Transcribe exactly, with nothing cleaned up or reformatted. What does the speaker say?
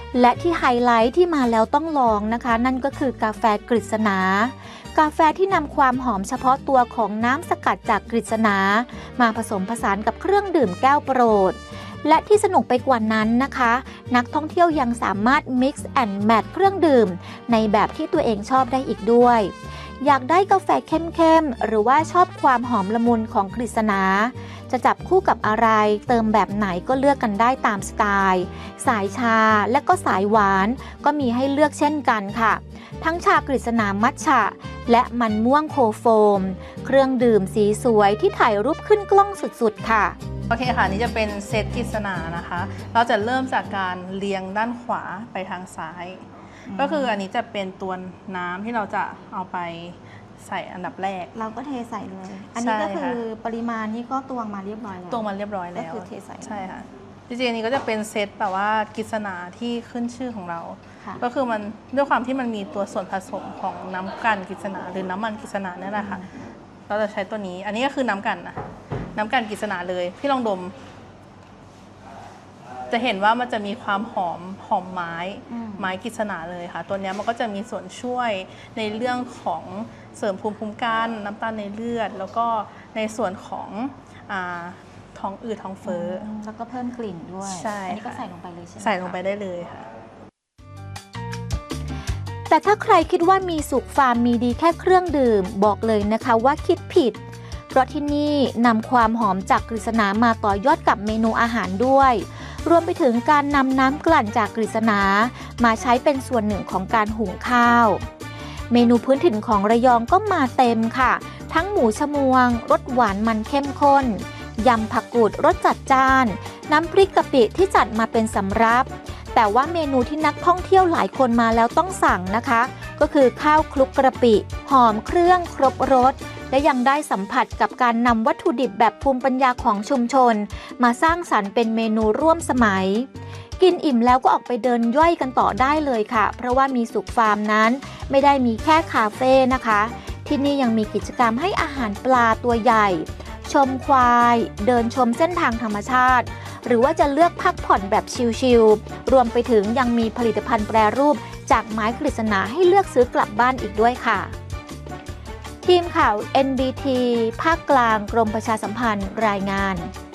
และที่ไฮไลท์ที่มาแล้วต้องลองนะคะนั่นก็คือกาแฟกฤษณากาแฟที่นำความหอมเฉพาะตัวของน้ำสกัดจากกฤษณามาผสมผสานกับเครื่องดื่มแก้วโปรดและที่สนุกไปกว่านั้นนะคะนักท่องเที่ยวยังสามารถ mix and match เครื่องดื่มในแบบที่ตัวเองชอบได้อีกด้วยอยากได้กาแฟเข้มๆหรือว่าชอบความหอมละมุนของกฤษณาจะจับคู่กับอะไรเติมแบบไหนก็เลือกกันได้ตามสไตล์สายชาและก็สายหวานก็มีให้เลือกเช่นกันค่ะทั้งชากฤษณามัทฉะและมันม่วงโคโฟมเครื่องดื่มสีสวยที่ถ่ายรูปขึ้นกล้องสุดๆค่ะโอเคค่ะนี่จะเป็นเซตกฤษณานะคะเราจะเริ่มจากการเรียงด้านขวาไปทางซ้ายก็คืออันนี้จะเป็นตัวน้ำที่เราจะเอาไปใส่อันดับแรกเราก็เทใส่เลยอันนี้ก็คือปริมาณนี้ก็ตวงมาเรียบร้อยแล้วตวงมาเรียบร้อยแล้วก็คือเทใส่ใช่ค่ะจริงๆอันนี้ก็จะเป็นเซตแบบว่ากฤษณาที่ขึ้นชื่อของเราก็คือมันด้วยความที่มันมีตัวส่วนผสมของน้ำกันกฤษณาหรือน้ำมันกฤษณาเนี่ยแหละค่ะเราจะใช้ตัวนี้อันนี้ก็คือน้ำกันนะน้ำกันกฤษณาเลยพี่ลองดมจะเห็นว่ามันจะมีความหอมหอมไม้ไม้กฤษณาเลยค่ะตัวนี้มันก็จะมีส่วนช่วยในเรื่องของเสริมภูมิคุ้มกันน้ำตาลในเลือดแล้วก็ในส่วนของอ่าท้องอืดท้องเฟ้อแล้วก็เพิ่มกลิ่นด้วยใช่อันนี้ก็ใส่ลงไปเลยใช่ไหมใส่ลงไปได้เลยค่ะแต่ถ้าใครคิดว่ามีสุขฟาร์มมีดีแค่เครื่องดื่มบอกเลยนะคะว่าคิดผิดเพราะที่นี่นำความหอมจากกฤษณามาต่อยอดกับเมนูอาหารด้วยรวมไปถึงการนำน้ำกลั่นจากกฤษณามาใช้เป็นส่วนหนึ่งของการหุงข้าวเมนูพื้นถิ่นของระยองก็มาเต็มค่ะทั้งหมูชมวงรสหวานมันเข้มข้นยำผักกูดรสจัดจ้านน้ำพริกกะปิที่จัดมาเป็นสำรับแต่ว่าเมนูที่นักท่องเที่ยวหลายคนมาแล้วต้องสั่งนะคะก็คือข้าวคลุกกะปิหอมเครื่องครบรสและยังได้สัมผัสกับการนำวัตถุดิบแบบภูมิปัญญาของชุมชนมาสร้างสรรค์เป็นเมนูร่วมสมัยกินอิ่มแล้วก็ออกไปเดินย่อยกันต่อได้เลยค่ะเพราะว่ามีสุขฟาร์มนั้นไม่ได้มีแค่คาเฟ่นะคะที่นี่ยังมีกิจกรรมให้อาหารปลาตัวใหญ่ชมควายเดินชมเส้นทางธรรมชาติหรือว่าจะเลือกพักผ่อนแบบชิลๆรวมไปถึงยังมีผลิตภัณฑ์แปรรูปจากไม้กฤษณาให้เลือกซื้อกลับบ้านอีกด้วยค่ะทีมข่าว เอ็น บี ที ภาคกลางกรมประชาสัมพันธ์รายงาน